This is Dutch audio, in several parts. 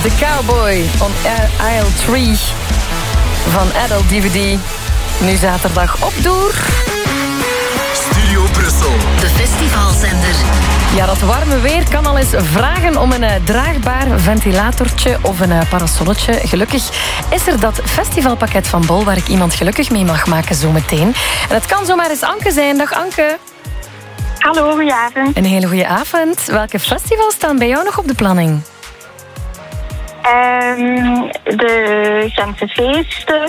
The Cowboy on Aisle 3 van Adult DVD. Nu zaterdag op Doer. Studio Brussel. De festivalzender. Ja, dat warme weer kan al eens vragen om een draagbaar ventilatortje of een parasolletje. Gelukkig is er dat festivalpakket van Bol waar ik iemand gelukkig mee mag maken zometeen. En het kan zomaar eens Anke zijn. Dag Anke. Hallo, goedenavond. Een hele goede avond. Welke festivals staan bij jou nog op de planning? De Gentse feesten.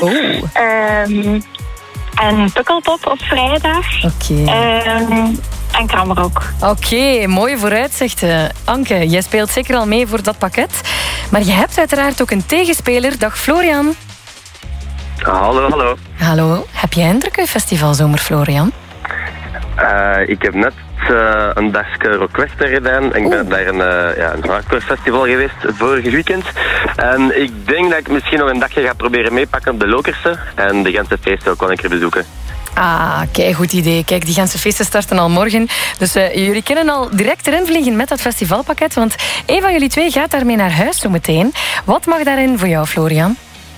En Pukkelpop op vrijdag. Oké. En Kramrock. Oké, mooie vooruitzichten. Anke, jij speelt zeker al mee voor dat pakket. Maar je hebt uiteraard ook een tegenspeler. Dag Florian. Hallo. Hallo. Heb jij een drukke festivalzomer, Florian? Ik heb net een dagje Rockvester gedaan. Ik ben daar een hardcore festival geweest vorig weekend. En ik denk dat ik misschien nog een dagje ga proberen meepakken op de Lokerse. En de Gentse feesten ook wel een keer bezoeken. Ah, kijk, goed idee. Kijk, die Gentse feesten starten al morgen. Dus jullie kunnen al direct erin vliegen met dat festivalpakket. Want een van jullie twee gaat daarmee naar huis zo meteen. Wat mag daarin voor jou, Florian?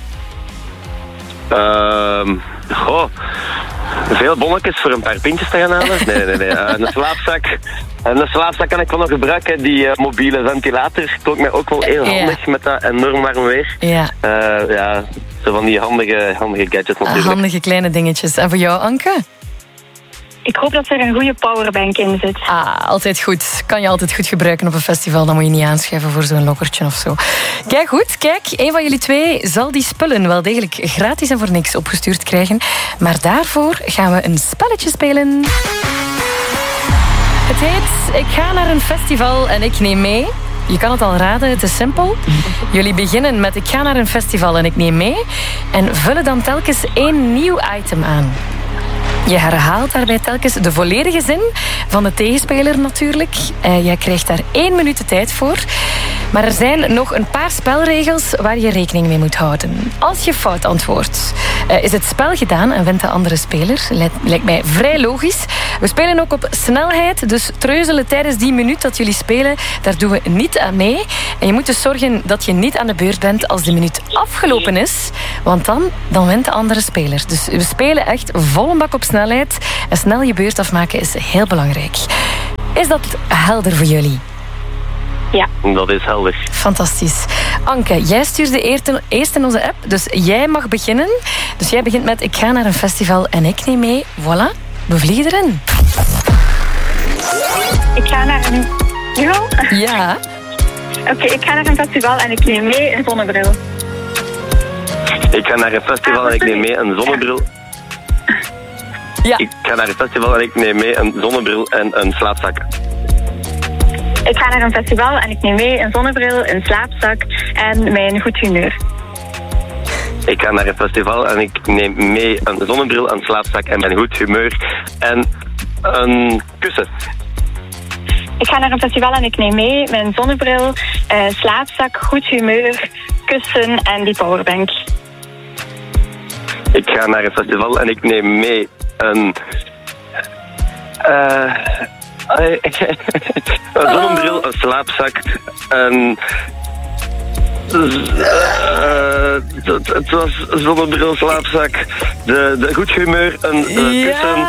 Veel bonnetjes voor een paar pintjes te gaan halen. Nee. Een slaapzak kan ik wel nog gebruiken. Die mobiele ventilator toont mij ook wel heel handig met dat enorm warm weer. Ja. Zo van die handige gadgets natuurlijk. Handige kleine dingetjes. En voor jou, Anke? Ik hoop dat er een goede powerbank in zit. Altijd goed. Kan je altijd goed gebruiken op een festival. Dan moet je niet aanschuiven voor zo'n lokkertje of zo. Kijk goed, een van jullie twee zal die spullen wel degelijk gratis en voor niks opgestuurd krijgen. Maar daarvoor gaan we een spelletje spelen. Het heet Ik ga naar een festival en ik neem mee. Je kan het al raden, het is simpel. Jullie beginnen met ik ga naar een festival en ik neem mee. En vullen dan telkens 1 nieuw item aan. Je herhaalt daarbij telkens de volledige zin van de tegenspeler natuurlijk. Jij krijgt daar 1 minuut de tijd voor. Maar er zijn nog een paar spelregels waar je rekening mee moet houden. Als je fout antwoordt, is het spel gedaan en wint de andere speler. Lijkt mij vrij logisch. We spelen ook op snelheid, dus treuzelen tijdens die minuut dat jullie spelen, daar doen we niet aan mee. En je moet dus zorgen dat je niet aan de beurt bent als de minuut afgelopen is, want dan wint de andere speler. Dus we spelen echt vol een bak op snelheid. En snel je beurt afmaken is heel belangrijk. Is dat helder voor jullie? Ja. Dat is helder. Fantastisch. Anke, jij stuurde eerst in onze app, dus jij mag beginnen. Dus jij begint met ik ga naar een festival en ik neem mee. Voilà, we vliegen erin. Ik ga naar een... Ja. Oké, ik ga naar een festival en ik neem mee een zonnebril. Ik ga naar een festival en ik neem mee een zonnebril. Ja. Ik ga naar een festival en ik neem mee een zonnebril en een slaapzak. Ik ga naar een festival en ik neem mee een zonnebril, een slaapzak en mijn goed humeur. Ik ga naar een festival en ik neem mee een zonnebril, een slaapzak en mijn goed humeur en een kussen. Ik ga naar een festival en ik neem mee mijn zonnebril, slaapzak, goed humeur, kussen en die powerbank. Ik ga naar een festival en ik neem mee een zonnebril, een slaapzak, het was zonnebril, slaapzak, de goed humeur, een kussen.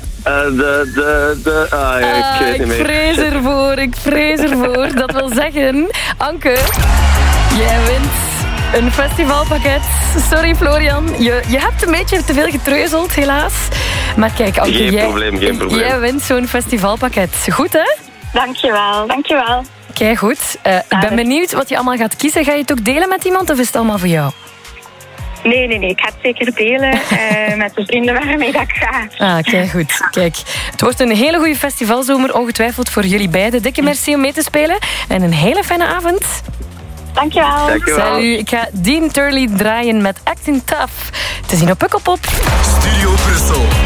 Ik vrees ervoor. Dat wil zeggen, Anke, jij wint een festivalpakket. Sorry Florian, je hebt een beetje te veel getreuzeld helaas. Maar kijk Anke, geen probleem. Jij wint zo'n festivalpakket. Goed hè? Dankjewel. Kijk goed. Ik ben benieuwd wat je allemaal gaat kiezen. Ga je het ook delen met iemand of is het allemaal voor jou? Nee. Ik ga het zeker delen met de vrienden waarmee dat ik ga. Kijk goed. Kijk, het wordt een hele goede festivalzomer, ongetwijfeld voor jullie beiden. Dikke merci om mee te spelen en een hele fijne avond. Dankjewel. Salut, ik ga Dean Turley draaien met Acting Tough. Te zien op Pukkelpop. Studio Brussel.